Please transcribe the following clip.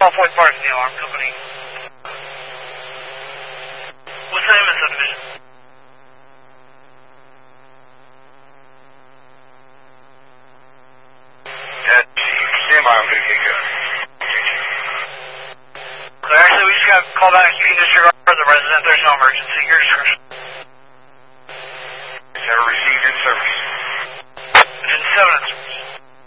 Fourth Park, the alarm company. What's the name of the subdivision? Stand by, I'm going to get going. Clear, actually, we just got a call back. You can disregard the resident. There's no emergency. Your discretion. Is that received in service? Division 7,